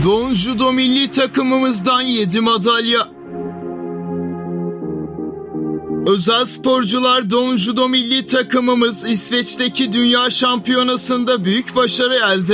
Don Judo milli takımımızdan 7 madalya. Özel sporcular Don Judo milli takımımız İsveç'teki dünya şampiyonasında büyük başarı elde